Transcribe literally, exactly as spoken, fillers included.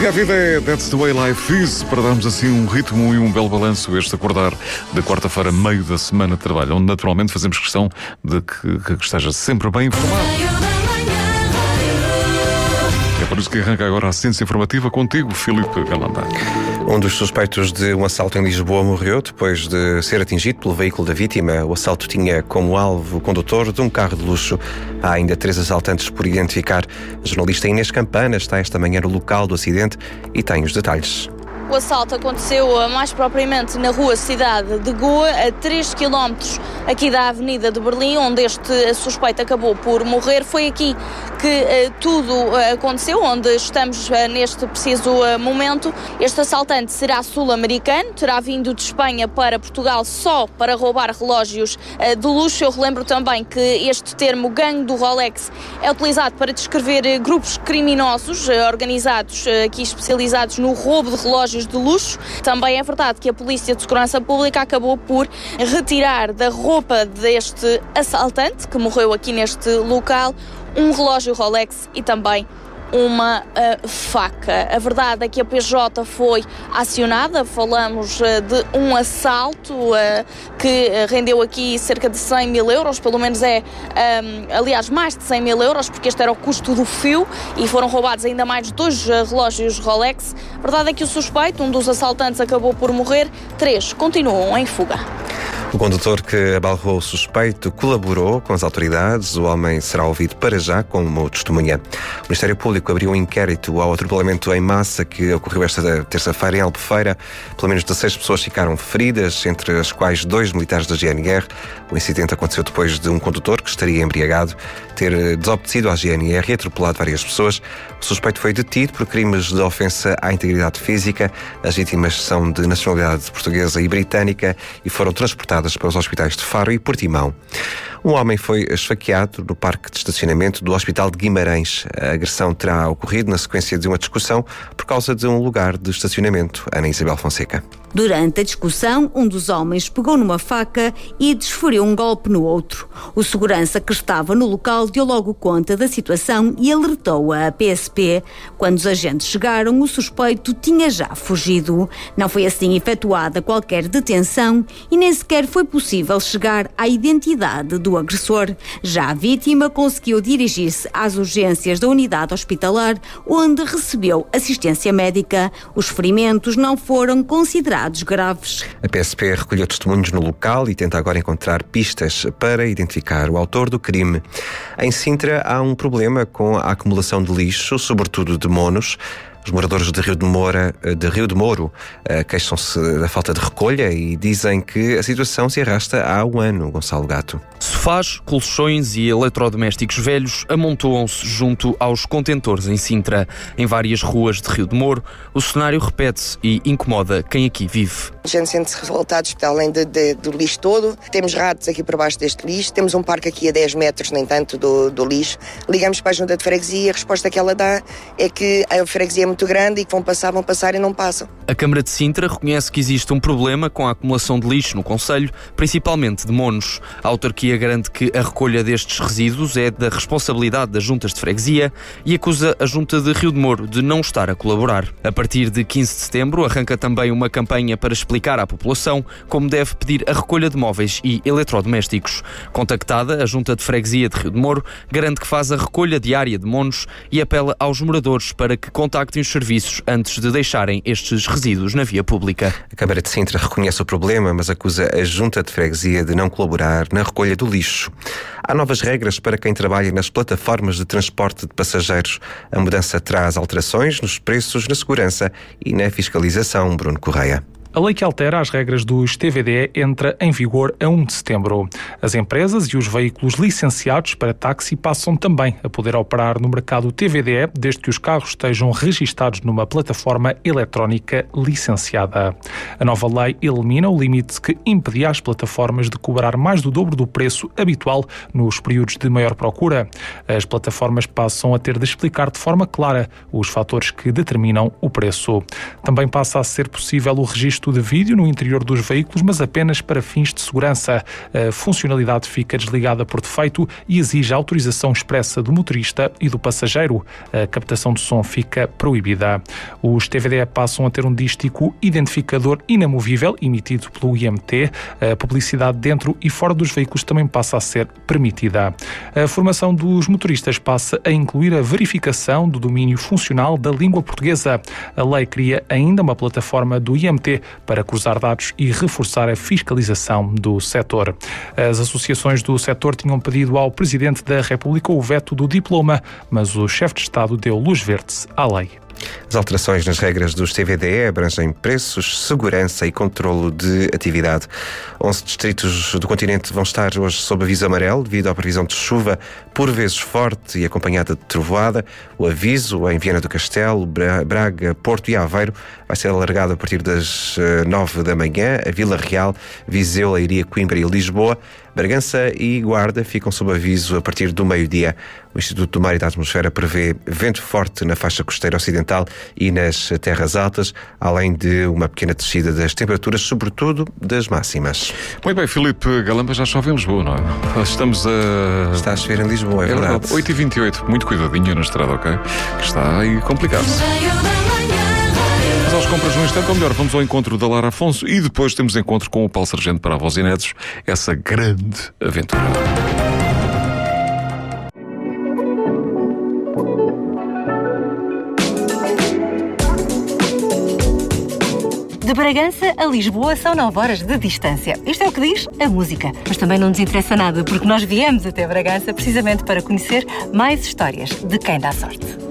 Se a vida é That's the way life is, para darmos assim um ritmo e um belo balanço este acordar de quarta-feira, meio da semana de trabalho, onde naturalmente fazemos questão de que, que esteja sempre bem informado. É por isso que arranca agora a ciência informativa contigo, Filipe Galamba. Um dos suspeitos de um assalto em Lisboa morreu depois de ser atingido pelo veículo da vítima. O assalto tinha como alvo o condutor de um carro de luxo. Há ainda três assaltantes por identificar. A jornalista Inês Campana está esta manhã no local do acidente e tem os detalhes. O assalto aconteceu mais propriamente na rua Cidade de Goa, a três quilómetros aqui da Avenida de Berlim, onde este suspeito acabou por morrer. Foi aqui que uh, tudo uh, aconteceu, onde estamos uh, neste preciso uh, momento. Este assaltante será sul-americano, terá vindo de Espanha para Portugal só para roubar relógios uh, de luxo. Eu relembro também que este termo gangue do Rolex é utilizado para descrever uh, grupos criminosos uh, organizados, uh, aqui especializados no roubo de relógios de luxo. Também é verdade que a Polícia de Segurança Pública acabou por retirar da roupa deste assaltante, que morreu aqui neste local, um relógio Rolex e também uma uh, faca. A verdade é que a P J foi acionada. Falamos uh, de um assalto uh, que uh, rendeu aqui cerca de cem mil euros, pelo menos é, um, aliás, mais de cem mil euros, porque este era o custo do fio e foram roubados ainda mais dois uh, relógios Rolex. A verdade é que o suspeito, um dos assaltantes, acabou por morrer, três continuam em fuga. O condutor que abalroou o suspeito colaborou com as autoridades. O homem será ouvido para já como testemunha. O Ministério Público abriu um inquérito ao atropelamento em massa que ocorreu esta terça-feira em Albufeira. Pelo menos dezasseis pessoas ficaram feridas, entre as quais dois militares da G N R. O incidente aconteceu depois de um condutor que estaria embriagado ter desobedecido à G N R e atropelado várias pessoas. O suspeito foi detido por crimes de ofensa à integridade física. As vítimas são de nacionalidade portuguesa e britânica e foram transportadas para os hospitais de Faro e Portimão. Um homem foi esfaqueado no parque de estacionamento do Hospital de Guimarães. A agressão terá ocorrido na sequência de uma discussão por causa de um lugar de estacionamento. Ana Isabel Fonseca. Durante a discussão, um dos homens pegou numa faca e desferiu um golpe no outro. O segurança que estava no local deu logo conta da situação e alertou a P S P. Quando os agentes chegaram, o suspeito tinha já fugido. Não foi assim efetuada qualquer detenção e nem sequer foi possível chegar à identidade do agressor. Já a vítima conseguiu dirigir-se às urgências da unidade hospitalar, onde recebeu assistência médica. Os ferimentos não foram considerados graves. A P S P recolheu testemunhos no local e tenta agora encontrar pistas para identificar o autor do crime. Em Sintra há um problema com a acumulação de lixo, sobretudo de monos. Os moradores de Rio de, Moura, de Rio de Moro uh, queixam-se da falta de recolha e dizem que a situação se arrasta há um ano. Gonçalo Gato. Sofás, colchões e eletrodomésticos velhos amontoam-se junto aos contentores em Sintra. Em várias ruas de Rio de Moro, o cenário repete-se e incomoda quem aqui vive. A gente sente-se revoltados, além de, de, do lixo todo. Temos ratos aqui por baixo deste lixo. Temos um parque aqui a dez metros, nem tanto, do, do lixo. Ligamos para a junta de freguesia e a resposta que ela dá é que a freguesia é muito grande e que vão passar, vão passar e não passam. A Câmara de Sintra reconhece que existe um problema com a acumulação de lixo no concelho, principalmente de monos. A autarquia garante que a recolha destes resíduos é da responsabilidade das juntas de freguesia e acusa a junta de Rio de Moro de não estar a colaborar. A partir de quinze de setembro arranca também uma campanha para explicar à população como deve pedir a recolha de móveis e eletrodomésticos. Contactada, a junta de freguesia de Rio de Moro garante que faz a recolha diária de monos e apela aos moradores para que contactem os serviços antes de deixarem estes resíduos na via pública. A Câmara de Sintra reconhece o problema, mas acusa a junta de freguesia de não colaborar na recolha do lixo. Há novas regras para quem trabalha nas plataformas de transporte de passageiros. A mudança traz alterações nos preços, na segurança e na fiscalização. Bruno Correia. A lei que altera as regras dos T V D entra em vigor a primeiro de setembro. As empresas e os veículos licenciados para táxi passam também a poder operar no mercado T V D, desde que os carros estejam registados numa plataforma eletrónica licenciada. A nova lei elimina o limite que impedia as plataformas de cobrar mais do dobro do preço habitual nos períodos de maior procura. As plataformas passam a ter de explicar de forma clara os fatores que determinam o preço. Também passa a ser possível o registro registro de vídeo no interior dos veículos, mas apenas para fins de segurança. A funcionalidade fica desligada por defeito e exige a autorização expressa do motorista e do passageiro. A captação de som fica proibida. Os T V D E passam a ter um dístico identificador inamovível emitido pelo I M T. A publicidade dentro e fora dos veículos também passa a ser permitida. A formação dos motoristas passa a incluir a verificação do domínio funcional da língua portuguesa. A lei cria ainda uma plataforma do I M T para cruzar dados e reforçar a fiscalização do setor. As associações do setor tinham pedido ao Presidente da República o veto do diploma, mas o chefe de Estado deu luz verde à lei. As alterações nas regras dos T V D E abrangem preços, segurança e controlo de atividade. onze distritos do continente vão estar hoje sob aviso amarelo devido à previsão de chuva, por vezes forte e acompanhada de trovoada. O aviso em Viana do Castelo, Braga, Porto e Aveiro vai ser alargado a partir das nove da manhã. A Vila Real, Viseu, Leiria, Coimbra e Lisboa. Bragança e Guarda ficam sob aviso a partir do meio-dia. O Instituto do Mar e da Atmosfera prevê vento forte na faixa costeira ocidental e nas terras altas, além de uma pequena descida das temperaturas, sobretudo das máximas. Muito bem, Filipe Galamba, já chove em Lisboa, não é? Estamos a... Está a chover em Lisboa, é, é verdade. verdade. oito e vinte e oito, muito cuidadinho na estrada, ok? Que está aí complicado-se. Mas aos compras no instante, ou melhor, vamos ao encontro da Lara Afonso e depois temos encontro com o Paulo Sargento para avós e netos, essa grande aventura. De Bragança a Lisboa são nove horas de distância. Isto é o que diz a música. Mas também não nos interessa nada, porque nós viemos até Bragança precisamente para conhecer mais histórias de quem dá sorte.